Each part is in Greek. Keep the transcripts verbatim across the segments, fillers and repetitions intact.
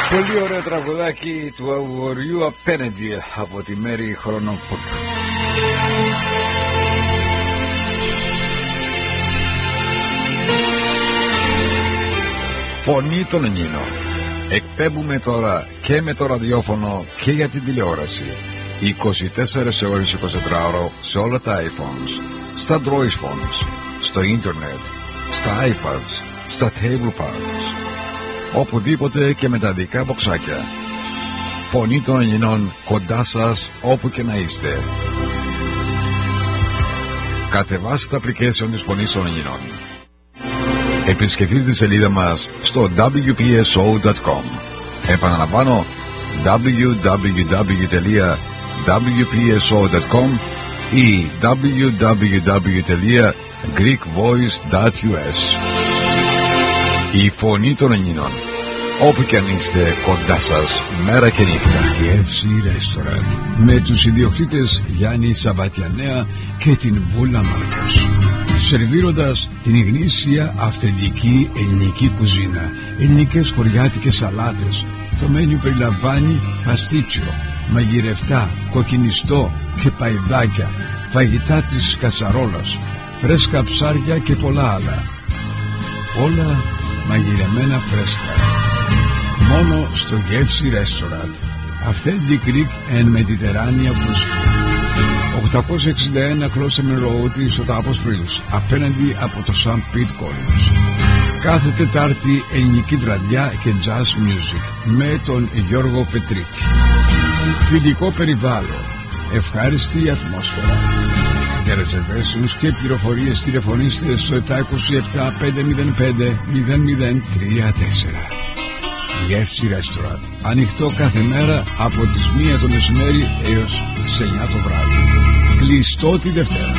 Πολύ ωραίο τραγουδάκι του αγοριού απέναντι από τη Μέρη Χρονοπούλου. Φωνή των Ελλήνων. Εκπέμπουμε τώρα και με το ραδιόφωνο και για την τηλεόραση είκοσι τέσσερις ώρες εικοσιτετράωρο σε όλα τα iPhones, στα Android phones, στο ίντερνετ, στα iPads, στα table pads, οπουδήποτε και με τα δικά μποξάκια. Φωνή των Ελλήνων κοντά σας όπου και να είστε. Κατεβάστε τα application της Φωνής των Ελλήνων. Επισκεφτείτε τη σελίδα μας στο ντάμπλιου πι ες ο τελεία κομ. Επαναλαμβάνω, ντάμπλιου ντάμπλιου ντάμπλιου τελεία ντάμπλιου πι ες ο τελεία κομ ή ντάμπλιου ντάμπλιου ντάμπλιου τελεία greek voice τελεία γιου ες. Η Φωνή των Ελλήνων, όπου και αν είστε, κοντά σας μέρα και νύχτα. Γεύση Restaurant με τους ιδιοκτήτες Γιάννη Σαββατιανέα και την Βούλα Μάρκος, σερβίροντας την γνήσια αυθεντική ελληνική κουζίνα, ελληνικές χωριάτικες σαλάτες. Το μένιου περιλαμβάνει παστίτσιο, μαγειρευτά, κοκκινιστό και παϊδάκια, φαγητά της κατσαρόλας, φρέσκα ψάρια και πολλά άλλα. Όλα μαγειρεμένα φρέσκα. Μόνο στο Γεύση Restaurant. Authentic Greek and Mediterranean Food. οκτακόσια εξήντα ένα Closeman Road, στο Τάπος Πρίλους, απέναντι από το Saint Pete College. Κάθε Τετάρτη ελληνική βραδιά και jazz music με τον Γιώργο Πετρίτη. Φιλικό περιβάλλον, ευχάριστη ατμόσφαιρα. Για reservations και πληροφορίες τηλεφωνήστε στο επτά δύο επτά πέντε μηδέν πέντε μηδέν μηδέν τρία τέσσερα. Γεύση Restaurant. Ανοιχτό κάθε μέρα από τις μία το μεσημέρι έως τις εννιά το βράδυ. Κλειστό τη Δευτέρα.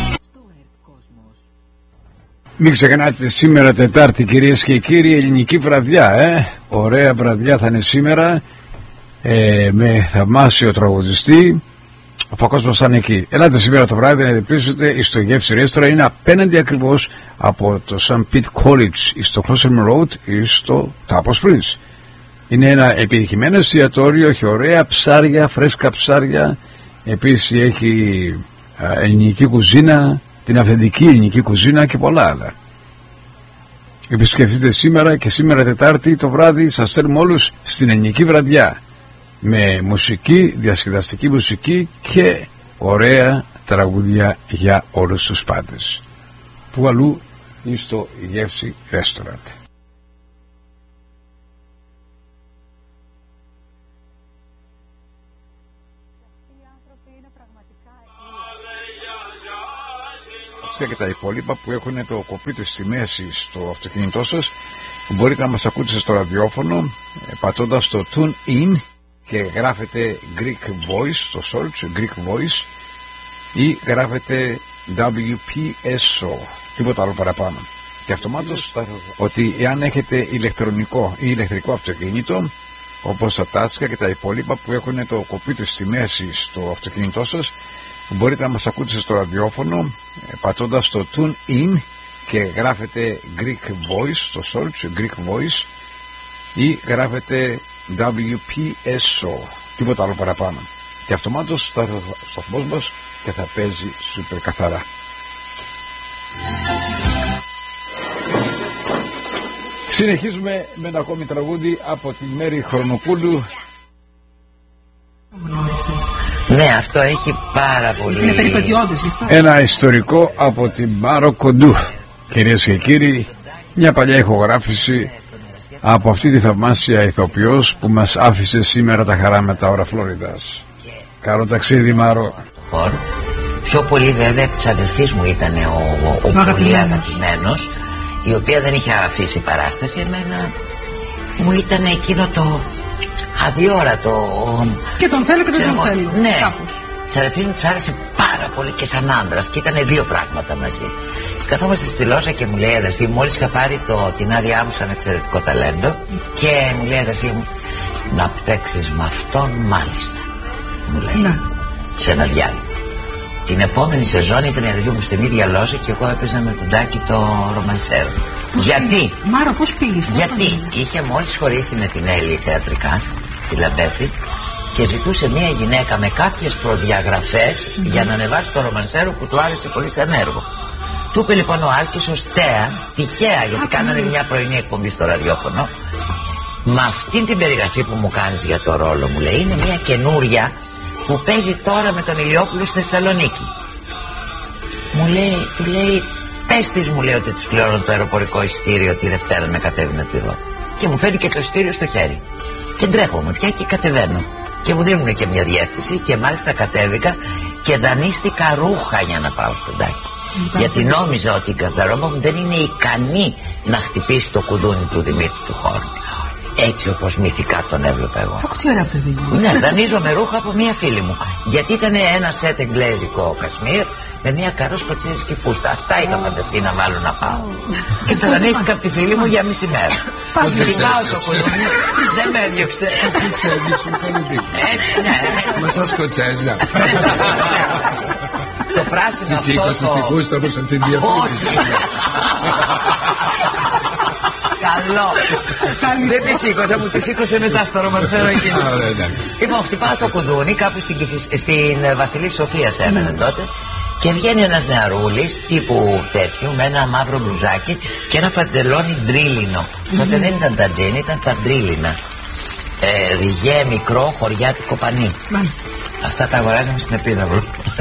Μην ξεχνάτε, σήμερα Τετάρτη, κυρίες και κύριοι, ελληνική βραδιά, ε? Ωραία βραδιά θα είναι σήμερα, ε, με θαυμάσιο τραγουδιστή. Ο φακός μας θα είναι εκεί. Ελάτε σήμερα το βράδυ να διπλήσετε στο Γεύση Restaurant. Είναι απέναντι ακριβώς από το Saint Pete College, στο Closeman Road ή στο Τάπος Prince. Είναι ένα επιτυχημένο εστιατόριο, έχει ωραία ψάρια, φρέσκα ψάρια. Επίσης έχει α, ελληνική κουζίνα, την αυθεντική ελληνική κουζίνα και πολλά άλλα. Επισκεφτείτε σήμερα και σήμερα Τετάρτη το βράδυ, σας στέλνουμε όλους στην ελληνική βραδιά, με μουσική, διασκεδαστική μουσική και ωραία τραγούδια για όλους τους πάντες. Που αλλού ή στο Γεύση Restaurant. Και τα υπόλοιπα που έχουν το κοπί του στη μέση στο αυτοκίνητό σας, μπορείτε να μας ακούτε στο ραδιόφωνο πατώντας το Tune In και γράφετε Greek Voice, το search Greek Voice, ή γράφετε ντάμπλιου πι ες ο, τίποτα άλλο παραπάνω. Και αυτομάτως ότι εάν έχετε ηλεκτρονικό ή ηλεκτρικό αυτοκίνητο, όπως τα τάσκα και τα υπόλοιπα που έχουν το κοπί του στη μέση στο αυτοκίνητό σας, μπορείτε να μας ακούτε στο ραδιόφωνο πατώντας το Tune In και γράφετε Greek Voice, το search Greek Voice, ή γράφετε ντάμπλιου πι ες ο, τίποτα άλλο παραπάνω. Και αυτομάτως θα έρθει ο σταθμός μας και θα παίζει σούπερ καθαρά. Συνεχίζουμε με ένα ακόμη τραγούδι από τη Μέρη Χρονοπούλου. Ναι, αυτό έχει πάρα πολύ. Είναι περιπετειώδες γι' αυτό. Ένα ιστορικό από την Μάρο Κοντού. Κυρίες και κύριοι, μια παλιά ηχογράφηση από αυτή τη θαυμάσια ηθοποιός που μας άφησε σήμερα τα χαράμετα ώρα Φλόριδας. Καλό ταξίδι, Μάρο. Πιο πολύ βέβαια της αδελφής μου ήταν ο, ο, ο, ο πολύ αγαπημένος, η οποία δεν είχε αφήσει παράσταση. Εμένα μου ήταν εκείνο το αδιόρατο. Και τον θέλω και δεν τον θέλω. Ναι, της αδελφής μου της άρεσε πάρα πολύ και σαν άντρας, και ήταν δύο πράγματα μαζί. Καθόμαστε στη Λόζα και μου λέει η αδελφή μου, μόλις είχα πάρει το, την άδειά μου σαν εξαιρετικό ταλέντο, και μου λέει η αδελφή μου, να παίξεις με αυτόν μάλιστα, μου λέει, να. Σε ένα διάλειμμα. Την επόμενη σεζόν ήταν η αδελφή μου στην ίδια Λόζα και εγώ έπαιζα με τον Τάκη το Ρομανσέρο. Γιατί? Μάρα, πώς πήγες? Γιατί είχε μόλις χωρίσει με την Έλλη θεατρικά, τη Λαμπέτη, και ζητούσε μια γυναίκα με κάποιες προδιαγραφές mm-hmm. για να ανεβάσει το ρομανσέρο που του άρεσε πολύ σαν έργο. Του είπε λοιπόν ο Άλκης ο Στέας, τυχαία, γιατί κάνανε μια πρωινή εκπομπή στο ραδιόφωνο, με αυτή την περιγραφή που μου κάνεις για το ρόλο, μου λέει, είναι μια καινούρια που παίζει τώρα με τον Ηλιόπουλο στη Θεσσαλονίκη. Μου λέει, του λέει, πες της, μου λέει, ότι της πληρώνω το αεροπορικό ειστήριο τη Δευτέρα να κατέβει να τη δω. Και μου φέρει και το ειστήριο στο χέρι. Και ντρέπομαι πια και κατεβαίνω. Και μου δίνουν και μια διεύθυνση και μάλιστα κατέβηκα και δανείστηκα ρούχα για να πάω στον Τάκη. Γιατί νόμιζα ότι η γκαρδαρόμπα μου δεν είναι ικανή να χτυπήσει το κουδούνι του Δημήτρη του χώρου. Έτσι όπως μυθικά τον έβλεπα εγώ. Αχ, τι ωραία παιδί. Ναι, δανείζομαι ρούχα από μια φίλη μου. Γιατί ήταν ένα σετ εγγλέζικο κασμίρ με μια καρόσκοτσέζικη φούστα. Αυτά είχα φανταστεί να βάλω να πάω. Και τα δανείστηκα από τη φίλη μου για μισή μέρα. Χτυπάω το κουδούνι, δεν με έδιωξε. Τι σε έδιωξε, μου κάνει δίκιο. Έτσι, ναι. Μα σαν σκοτσέζα. Το πράσινο αυτό. Τη σήκωσε τη φούστα όπως αυτή τη διαφήμιση. Καλό. Δεν τη σήκωσα, μου τη σήκωσε μετά στο ρομανσέρο εκείνο. Λοιπόν, χτυπάω το κουδούνι κάπου στην, στην Βασιλή Σοφίας έμενε τότε. Και βγαίνει ένας νεαρούλης τύπου τέτοιου με ένα μαύρο μπλουζάκι και ένα παντελόνι ντρίλινο. Τότε δεν ήταν τα τζιν, ήταν τα ντρίλινα. Ε, ριγέ μικρό χωριάτικο πανί. Μάλιστα. Αυτά τα αγοράζαμε στην Επίδαυρο.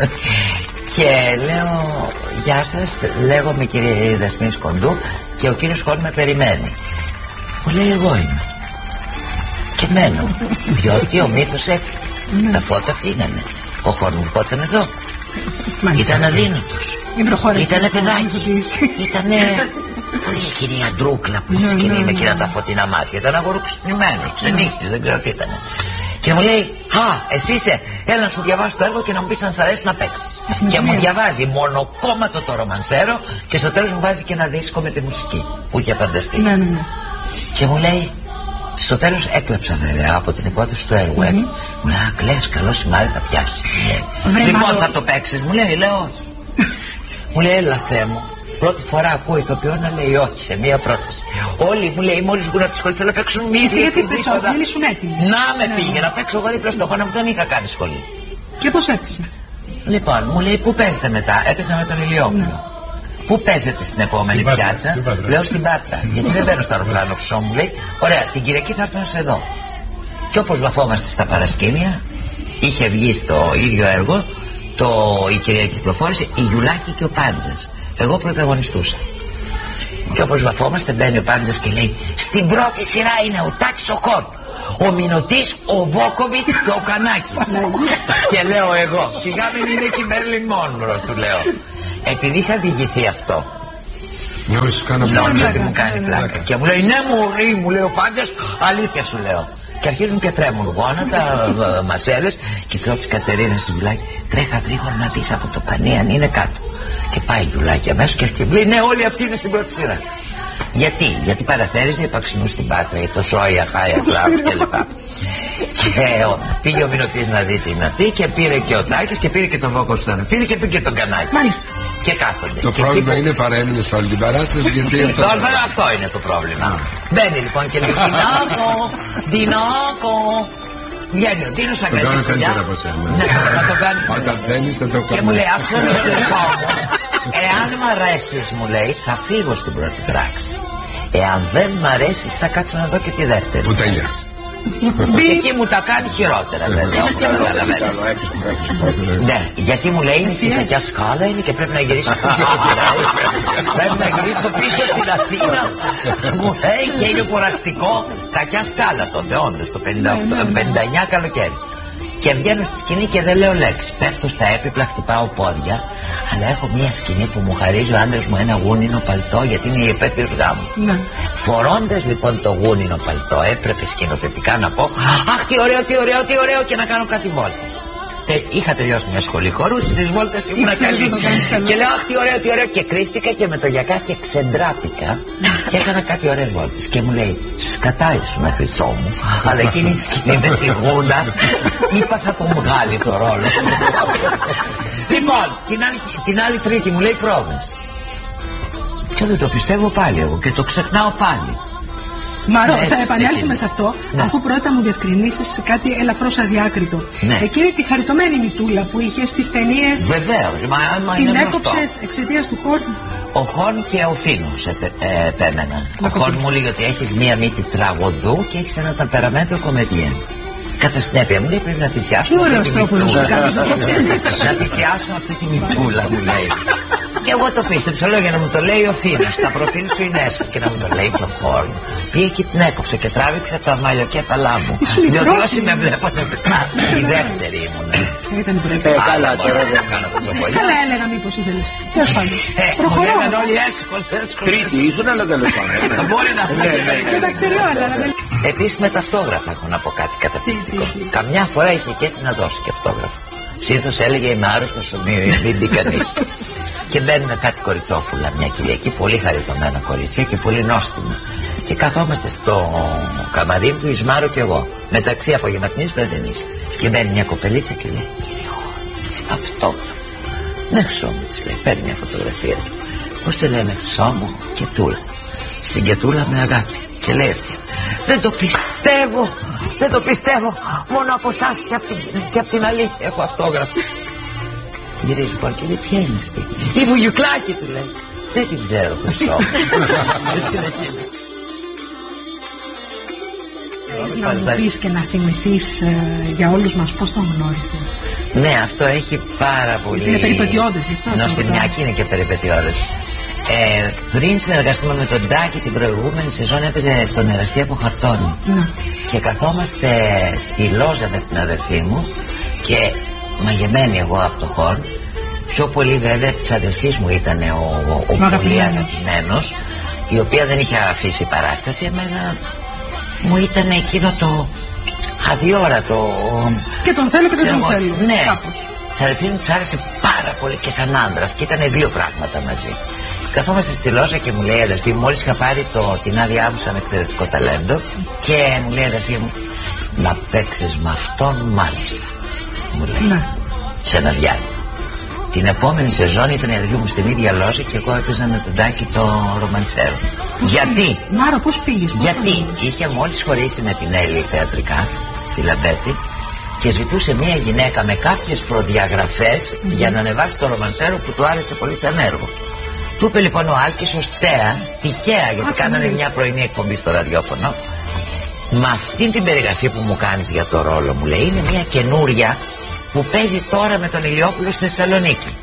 Και λέω, γεια σας, λέγομαι κύριε Δεσμής Κοντού και ο κύριος Χόρν με περιμένει. Μου λέει, εγώ είμαι. Και μένω, διότι ο μύθος έφυγε. Τα φώτα φύγανε. Ο Χόρν μου πόταν εδώ. Ήταν αδύνατος. Ήτανε παιδάκι. Ήτανε... Πού είναι εκείνη η αντρούκλα που σκηνεί με εκείνα τα φωτεινά μάτια? Ήταν αγοροξυπνημένος, ξενύχτης, δεν ξέρω τι ήτανε. Και μου λέει, α, εσύ είσαι, έλα να σου διαβάσω το έργο και να μου πεις αν σ' αρέσει να παίξεις. Και μου διαβάζει μονοκόμματο το ρομανσέρο και στο τέλος μου βάζει και ένα δίσκο με τη μουσική που είχε φανταστεί. Ναι, ναι, ναι. Και μου λέει, στο τέλος έκλαψα βέβαια από την υπόθεση του έργου. Mm-hmm. Μου λέει, α, κλαις, καλό σημάδι θα πιάσεις. Λοιπόν, θα το παίξεις? Μου λέει, λέω όχι. Μου λέει, έλα Θεέ μου. Πρώτη φορά ακούω ηθοποιό να λέει όχι σε μία πρόταση. Όλοι μου λέει, μόλις βγουν από τη σχολή θέλω να παίξουν μία. Εσύ γιατί πες όχι, δεν ήσουν έτοιμοι? Να με ναι, πήγε ναι. να παίξω εγώ δίπλα στο χώρο, δεν είχα κάνει σχολή. Και πώς έπαιξε? Λοιπόν, μου λέει, πού παίζετε μετά? Έπαιζα με τον Ηλιόπουλο. Ναι. Πού παίζετε στην επόμενη στην πιάτσα? Στην Πάτρα. Λέω στην Πάτρα. Γιατί δεν μπαίνω στο αεροπλάνο ψώ, μου λέει. Ωραία, την Κυριακή θα έρθω να σε δω. Και όπως βαφόμαστε στα παρασκήνια, είχε βγει στο ίδιο έργο το, η Κυριακή κυκλοφόρησε, η Γιουλάκη και ο Πάντζας. Εγώ πρωταγωνιστούσα. Και όπως βαφόμαστε μπαίνει ο Πάντζας και λέει, στην πρώτη σειρά είναι ο Τάκης ο Χόρν, ο Μινωτής, ο Βόκοβιτς και ο Κανάκης. Και λέω εγώ, σιγά μην είναι και η Μέρλιν Μόνρο, του λέω. Επειδή είχα διηγηθεί αυτό, νόμιζα ότι μου κάνει πλάκα. Και μου λέει, ναι μωρή, μου λέει ο Πάντζας, αλήθεια σου λέω. Και αρχίζουν και τρέμουν γόνατα, μασέλες. Και θέλω της Κατερίνας στη Γιουλάκη, τρέχα γρήγορα να δεις από το πανί αν είναι κάτω. Και πάει η Γιουλάκη αμέσως και αρχίζει, λέει, ναι, όλοι αυτοί είναι στην πρώτη σειρά. Γιατί, γιατί παραθέριζε υπαξινού στην Πάτρα, το Σόια, Χάια, Κλάφ κλπ. Και ο, πήγε ο Μινωτής να δει την αυτή και πήρε και ο Τάκης και πήρε και τον Βόκο που ήταν φίλοι και πήρε και τον Κανάκη. Μάλιστα. Και κάθονται. Το και πρόβλημα εκεί... είναι παρέμεινες όλη την παράσταση γιατί αυτό... Τώρα αυτό είναι το πρόβλημα. Μπαίνει λοιπόν και λέει, Ντινάκο, Ντινάκο. Βγαίνει ο Ντίνος αγκαλιάζει στη δουλειά. Ναι, θα το κάνεις. Όταν θέλεις θα το κάνεις. Και μου λέει, άκουσα να στρέψω μου. Εάν μ' αρέσεις, μου λέει, θα φύγω στην πρώτη πράξη. Εάν δεν μ' αρέσεις, θα κάτσω να δω και τη δεύτερη. Που τελειάς. Εκεί μου τα κάνει χειρότερα, βέβαια. Ναι, γιατί μου λέει είναι και η κακιά σκάλα είναι και πρέπει να γυρίσω πίσω. Πρέπει να γυρίσω πίσω στην Αθήνα. Μου λέει και είναι κουραστικό. Κακιά σκάλα τότε, όντως, το πενήντα εννιά καλοκαίρι. Και βγαίνω στη σκηνή και δεν λέω λέξη. Πέφτω στα έπιπλα, χτυπάω πόδια. Αλλά έχω μια σκηνή που μου χαρίζει ο άντρας μου ένα γούνινο παλτό, γιατί είναι η επέτειος γάμου. Ναι. Φορώντας λοιπόν το γούνινο παλτό, έπρεπε σκηνοθετικά να πω, αχ, τι ωραίο, τι ωραίο, τι ωραίο, και να κάνω κάτι βόλτες. Είχα τελειώσει μια σχολή χορού, στις βόλτες ήμουν καλή. Και λέω, αχ, τι ωραίο, τι ωραίο, και κρύφτηκα και με το γιακά και ξεντράπηκα και έκανα κάτι ωραίες βόλτες. Και μου λέει, σκατά ήσουν χρυσό μου, αλλά εκείνη η σκηνή με τη γούνα, είπα θα τον βγάλει το ρόλο. Λοιπόν, την άλλη, την άλλη Τρίτη μου λέει Πρόβενς. Και δεν το πιστεύω πάλι εγώ και το ξεχνάω πάλι. Μαρό, Ναι, θα έτσι επανέλθουμε ξεκίνησε. σε αυτό, Ναι. αφού πρώτα μου διευκρινίσεις κάτι ελαφρώς αδιάκριτο. Ναι. Εκείνη τη χαριτωμένη μητούλα που είχε στις ταινίες, Βεβαίως, μα, μα την είναι γνωστό. έκοψες εξαιτίας του Χόρν. Ο Χόρν και ο Φίνος επε, ε, επέμεναν. Ο Χόρν μου λέει ότι έχεις μία μύτη τραγωδού και έχεις ένα ταπεραμέντο κομμεντιέν. Κατά συνέπεια μου λέει πρέπει να θυσιάσουμε. Τι αυτή ωραίος τη τρόπος να σου μητούλα. κάνεις να κόψεις τη μύτη σου. Να θυσιάσουμε αυτή τη μητούλα μου λέει. Και εγώ το πίστεψα, λέω για να μου το λέει ο Φίνος. Τα προφίλ σου είναι έσχο και να μου το λέει και ο Χόρν. Πήγε και την έκοψε και τράβηξε το μαλλιοκέφαλά μου. Ήσουν η Διότι πρώτη. όσοι με βλέπανε μετά, η δεύτερη ήμουν. Ήταν η πρώτη. Ε, καλά, Άρα, τώρα μόνο δεν. να κάνω κουτσομπολιά. Καλά έλεγα μήπως ήθελες. Τέλος πάντων. Ε, μου Προχωρώ. λέγανε όλοι έσχος, έσχος. Τρίτη ήσουν, αλλά τέλος πάντων. Μπορεί να πει. Εντάξει, λέω, αλλά δεν. Επίσης με τα αυτόγραφα έχω να πω κάτι καταπληκτικό. Τι, τι, τι. Καμιά φορά είχε κέφι να δώσει και αυτόγραφο. Συνήθως έλεγε είμαι άρρωστος, μην μην μπει κανείς. Και μπαίνουν κάτι κοριτσόπουλα μια Κυριακή, πολύ χαριτωμένα κορίτσια και πολύ νόστιμα. Και καθόμαστε στο καμαρί του Ισμάρο και εγώ, μεταξύ απογευματινής βραδινής. Και μπαίνει μια κοπελίτσα και λέει: Κύριε Χόρν, αυτόγραφο. Ναι, Χρυσό μου, της λέει, παίρνει μια φωτογραφία. Πώς σε λέμε, Χρυσό μου, Κετούλα. Στην Κετούλα με αγάπη. Και λέει αυτή: Δεν το πιστεύω, δεν το πιστεύω. Μόνο από εσάς και από την, και απ' την αλήθεια έχω αυτόγραφο. Γυρίζει λοιπόν και λέει: Ποια είναι αυτή? Η Βουγιουκλάκη, του λέει. Δεν την ξέρω, Χρυσό. Και συνεχίζει. Θέλεις να μου πεις και να θυμηθείς ε, για όλους μας πώς τον γνώρισες. Ναι, αυτό έχει πάρα πολύ. Είναι περιπετειώδες, γι' αυτό το Νοστιμιακή είναι και περιπετειώδες. Ε, πριν συνεργαστούμε με τον Τάκη την προηγούμενη σεζόν έπαιζε τον Εραστή από Χαρτόνι. Ναι. Και καθόμαστε στη Λόζα με την αδερφή μου και μαγεμένη εγώ από το Χόρν. Πιο πολύ βέβαια της αδερφής μου ήταν ο, ο, ο πολύ αγαπημένος. αγαπημένος, η οποία δεν είχε αφήσει παράσταση. Εμένα μου ήταν εκείνο το αδιόρατο. Και τον θέλω και δεν τον Εγώ- θέλω. Ναι. Κάπως. Της αδερφής μου της άρεσε πάρα πολύ και σαν άντρας και ήταν δύο πράγματα μαζί. Καθόμαστε στη Λόζα και μου λέει η αδερφή μου, μόλις είχα πάρει το, την άδειά μου σαν εξαιρετικό ταλέντο, και μου λέει η αδερφή μου, να παίξεις με αυτόν μάλιστα, μου λέει, Ναι. σε ένα διάλειμμα. Την επόμενη σεζόν ήταν η αδερφή μου στην ίδια Λόζα και εγώ έπαιζα με τον Τάκη το ρομανσέρο. Γιατί? Μάρο, πώς πήγες, πώς Γιατί τον- είχε μόλις χωρίσει με την Έλλη θεατρικά, τη Λαμπέτη, και ζητούσε μια γυναίκα με κάποιες προδιαγραφές για να ανεβάσει το ρομανσέρο που του άρεσε πολύ σαν έργο. Του είπε λοιπόν ο Άλκης ο Στέας, τυχαία, γιατί Α, κάνανε ναι. μια πρωινή εκπομπή στο ραδιόφωνο, με αυτή την περιγραφή που μου κάνεις για το ρόλο, μου λέει, είναι μια καινούρια που παίζει τώρα με τον Ηλιόπουλο στη Θεσσαλονίκη.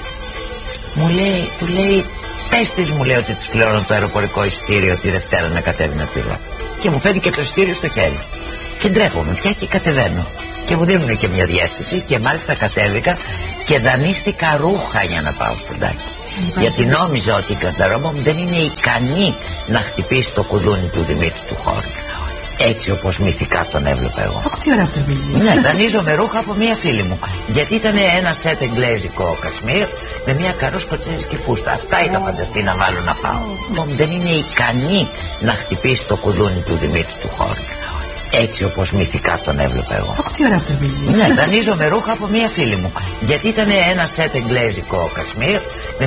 Μου λέει, του λέει, πες της, μου λέει, ότι της πληρώνω το αεροπορικό ειστήριο τη Δευτέρα να κατέβει να τη δω. Και μου φέρνει και το ειστήριο στο χέρι. Και ντρέπομαι πια και κατεβαίνω. Και μου δίνουν και μια διεύθυνση και μάλιστα κατέβηκα και δανείστηκα ρούχα για να πάω στον Τάκη. Γιατί νόμιζα ότι η καρδαρόμπα μου δεν είναι ικανή να χτυπήσει το κουδούνι του Δημήτρη του Χόρν. Έτσι όπως μυθικά τον έβλεπα εγώ. Αχ, τι ωραία αυτό, παιδί. Ναι, δανείζομαι ρούχα από μία φίλη μου. Γιατί ήταν ένα σετ εγγλέζικο κασμίρ με μία καρόσκοτσέζικη φούστα. Αυτά είχα φανταστεί να βάλω να πάω. Oh. Δεν είναι ικανή να χτυπήσει το κουδούνι του Δημήτρη του Χόρν. Έτσι όπως μυθικά τον έβλεπα εγώ. Αχ, τι ωραία αυτό, παιδί. Ναι, δανείζομαι ρούχα από μία φίλη μου. Γιατί ήταν ένα σετ εγγλέζικο κασμίρ με